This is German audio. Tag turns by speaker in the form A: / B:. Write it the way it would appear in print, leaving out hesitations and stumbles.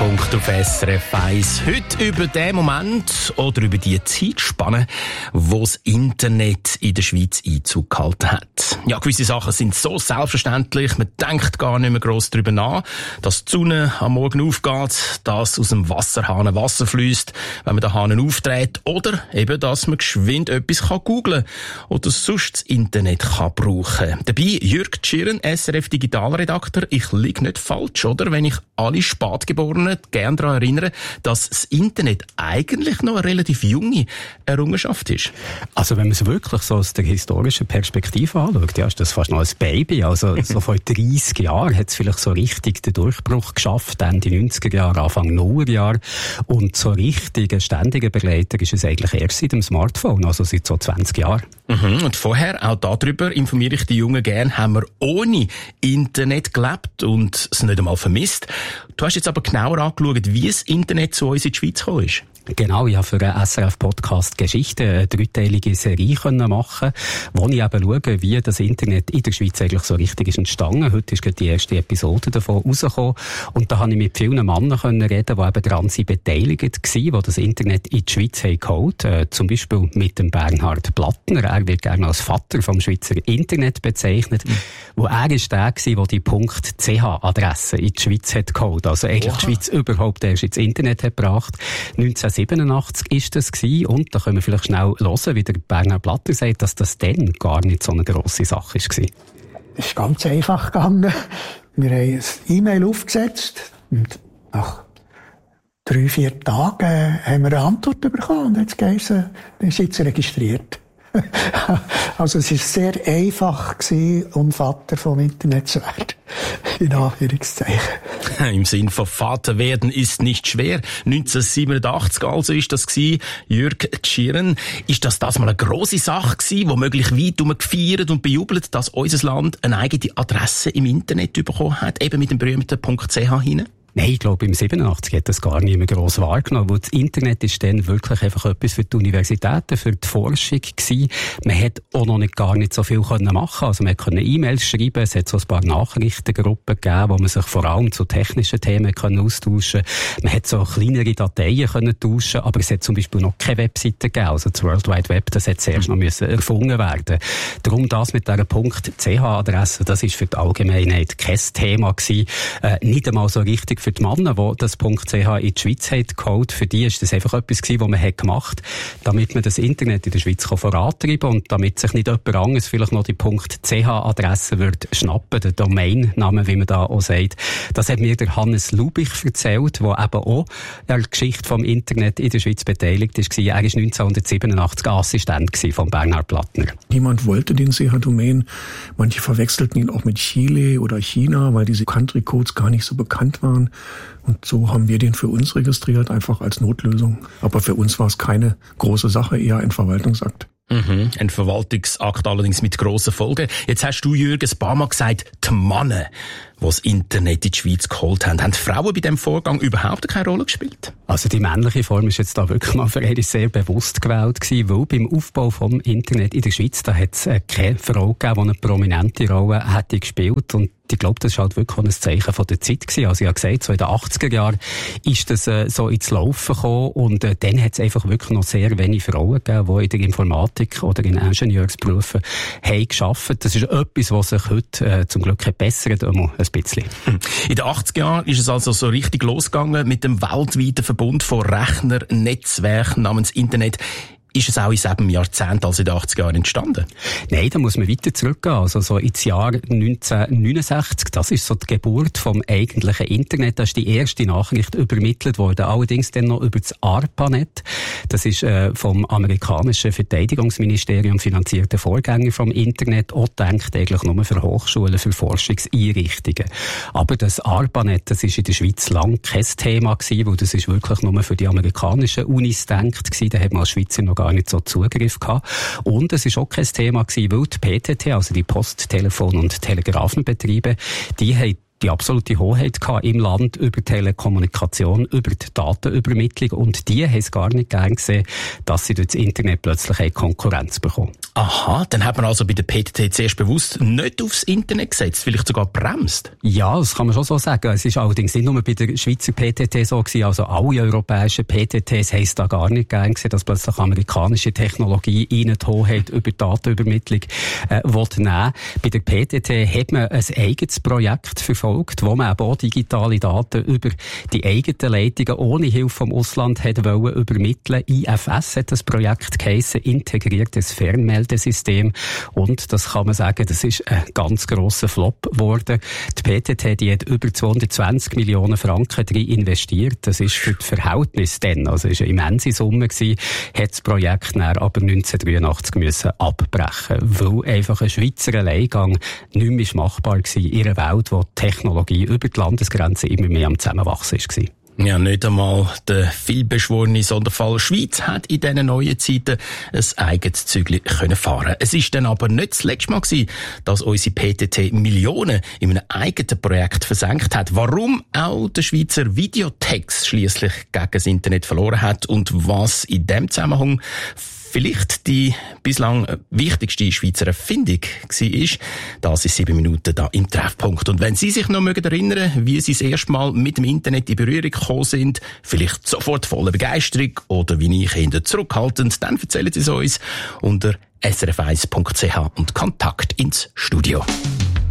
A: Treffpunkt auf SRF 1. Heute über den Moment oder über die Zeitspanne, wo das Internet in der Schweiz Einzug gehalten hat. Ja, gewisse Sachen sind so selbstverständlich, man denkt gar nicht mehr gross darüber nach, dass die Sonne am Morgen aufgeht, dass aus dem Wasserhahn Wasser fließt, wenn man den Hahn aufdreht, oder eben, dass man geschwind etwas googeln kann oder sonst das Internet kann brauchen. Dabei Jürg Tschirren, SRF Digitalredakteur. Ich liege nicht falsch, oder? Wenn ich alle Spätgeborenen gerne daran erinnere, dass das Internet eigentlich noch eine relativ junge Errungenschaft ist.
B: Also wenn man es wirklich so aus der historischen Perspektive anschaut, ja, ist das fast noch ein Baby. Also so vor 30 Jahren hat es vielleicht so richtig den Durchbruch geschafft, Ende 90er Jahre, Anfang 0er Jahre. Und so richtig ein ständiger Begleiter ist es eigentlich erst seit dem Smartphone, also seit so 20 Jahren.
A: Und vorher, auch darüber informiere ich die Jungen gerne, haben wir ohne Internet gelebt und es nicht einmal vermisst. Du hast jetzt aber genauer angeschaut, wie das Internet zu uns in die Schweiz gekommen ist.
B: Genau, ich habe für einen SRF-Podcast Geschichte eine dreiteilige Serie machen, wo ich eben schaue, wie das Internet in der Schweiz eigentlich so richtig ist entstanden. Heute ist gerade die erste Episode davon rausgekommen. Und da habe ich mit vielen Männern reden, die eben daran beteiligt waren, die das Internet in die Schweiz haben geholt. Zum Beispiel mit dem Bernhard Plattner. Er wird gerne als Vater vom Schweizer Internet bezeichnet. Wo er ist der gewesen, der die .ch-Adresse in die Schweiz hat geholt. Also eigentlich die Schweiz überhaupt erst ins Internet hat gebracht. 1987 ist das gewesen, und da können wir vielleicht schnell hören, wie der Bernhard Plattner sagt, dass das dann gar nicht so eine grosse Sache war.
C: Es ist ganz einfach gegangen. Wir haben ein E-Mail aufgesetzt und nach 3-4 Tagen haben wir eine Antwort bekommen und jetzt geheißen, wir sind jetzt registriert. Also es war sehr einfach gewesen, um Vater vom Internet zu werden. In Anführungszeichen.
A: Im Sinn von Vater werden ist nicht schwer. 1987 also ist das gewesen. Jürg Tschirren. Ist das mal eine grosse Sache gewesen, wo möglich weit gefeiert und bejubelt, dass unser Land eine eigene Adresse im Internet bekommen hat, eben mit dem berühmten .ch hinein?
B: Nein, ich glaube, im 87 hat das gar nicht mehr gross wahrgenommen, weil das Internet ist dann wirklich einfach etwas für die Universitäten, für die Forschung gewesen. Man hat auch noch gar nicht so viel machen können. Also man konnte E-Mails schreiben, es hat so ein paar Nachrichtengruppen gegeben, wo man sich vor allem zu technischen Themen austauschen konnte. Man hat so kleinere Dateien können tauschen, aber es hat zum Beispiel noch keine Webseite gegeben. Also das World Wide Web, das hat zuerst noch erfunden werden. Darum das mit dieser .ch-Adresse, das ist für die Allgemeinheit kein Thema gewesen. Nicht einmal so richtig für die Männer, die das .ch in die Schweiz geholt, für die ist das einfach etwas gewesen, was man gemacht hat, damit man das Internet in der Schweiz vorantreiben und damit sich nicht jemand anderes vielleicht noch die .ch-Adresse wird schnappen, den Domainname, wie man da auch sagt. Das hat mir der Hannes Lubich erzählt, der eben auch an der Geschichte vom Internet in der Schweiz beteiligt ist. Er war 1987 Assistent von Bernhard Plattner.
D: Niemand wollte den CH-Domain. Manche verwechselten ihn auch mit Chile oder China, weil diese Country-Codes gar nicht so bekannt waren. Und so haben wir den für uns registriert, einfach als Notlösung. Aber für uns war es keine große Sache, eher ein Verwaltungsakt.
A: Ein Verwaltungsakt allerdings mit grossen Folgen. Jetzt hast du, Jürgen, ein paar Mal gesagt, die Männer, die das Internet in die Schweiz geholt haben. Haben die Frauen bei diesem Vorgang überhaupt keine Rolle gespielt?
B: Also die männliche Form ist jetzt da wirklich mal für eine sehr bewusst gewählt gewesen, weil beim Aufbau vom Internet in der Schweiz, da hat es keine Frau gegeben, die eine prominente Rolle hätte gespielt. Und ich glaube, das war halt wirklich ein Zeichen von der Zeit gewesen. Also ich habe gesagt, so in den 80er Jahren ist das so ins Laufen gekommen und dann hat es einfach wirklich noch sehr wenige Frauen gegeben, die in der Informatik oder in Ingenieursberufen haben gearbeitet. Das ist etwas, was sich heute zum Glück bessert, ein bisschen.
A: In den 80er Jahren ist es also so richtig losgegangen mit dem weltweiten Verbund von Rechnernetzwerken namens Internet. Ist es auch in diesem Jahrzehnt, also in den 80er Jahren, entstanden?
B: Nein, da muss man weiter zurückgehen. Also so ins Jahr 1969, das ist so die Geburt vom eigentlichen Internet. Da ist die erste Nachricht übermittelt worden. Allerdings dann noch über das ARPANET. Das ist vom amerikanischen Verteidigungsministerium finanzierte Vorgänger vom Internet. Auch gedacht eigentlich nur für Hochschulen, für Forschungseinrichtungen. Aber das ARPANET, das ist in der Schweiz lang kein Thema gewesen, weil das ist wirklich nur für die amerikanischen Unis gedacht gewesen. Da hat man als Schweizer noch gar nicht so Zugriff gehabt. Und es ist auch kein Thema gewesen, weil die PTT, also die Post-, Telefon- und Telegrafenbetriebe, die haben die absolute Hoheit gehabt im Land über Telekommunikation, über die Datenübermittlung, und die haben es gar nicht gern gesehen, dass sie durch das Internet plötzlich eine Konkurrenz bekommen.
A: Aha, dann hat man also bei der PTT zuerst bewusst nicht aufs Internet gesetzt, vielleicht sogar bremst.
B: Ja, das kann man schon so sagen. Es ist allerdings nicht nur bei der Schweizer PTT so gewesen, also alle europäischen PTTs haben es da gar nicht gern gesehen, dass plötzlich amerikanische Technologie ihnen die Hoheit über Datenübermittlung nehmen. Bei der PTT hat man ein eigenes Projekt verfolgt, wo man eben auch digitale Daten über die eigenen Leitungen ohne Hilfe vom Ausland hat wollen übermitteln. IFS hat das Projekt geheissen, integriertes Fernmeldesystem. Und das kann man sagen, das ist ein ganz grosser Flop geworden. Die PTT, die hat über 220 Millionen Franken drin investiert. Das ist für das Verhältnis dann, also ist eine immense Summe gewesen, hat das Projekt dann aber 1983 müssen abbrechen, weil einfach ein Schweizer Alleingang nicht mehr machbar war in einer Welt, wo die Technologie über die Landesgrenzen immer mehr am Zusammenwachsen war.
A: Ja, nicht einmal der vielbeschworene Sonderfall Schweiz hat in diesen neuen Zeiten ein eigenes Zügli fahren. Es ist dann aber nicht das letzte Mal gewesen, dass unsere PTT Millionen in einem eigenen Projekt versenkt hat. Warum auch der Schweizer Videotex schliesslich gegen das Internet verloren hat und was in dem Zusammenhang vielleicht die bislang wichtigste Schweizer Erfindung war, das ist 7 Minuten da im Treffpunkt. Und wenn Sie sich noch erinnern mögen, wie Sie das erste Mal mit dem Internet in Berührung gekommen sind, vielleicht sofort voller Begeisterung oder wie ich eher zurückhaltend, dann erzählen Sie es uns unter srf1.ch und Kontakt ins Studio.